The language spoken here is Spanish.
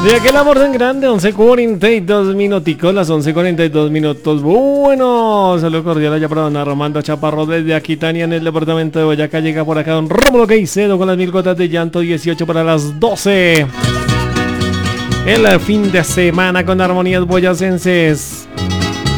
De aquel amor tan grande, 11:42 minuticos, las 11:42 minutos. Bueno, saludo cordial allá para don Armando Chaparro desde Aquitania en el departamento de Boyacá. Llega por acá don Rómulo Caicedo con las 1000 gotas de llanto, 18 para las 12. El fin de semana con armonías boyacenses.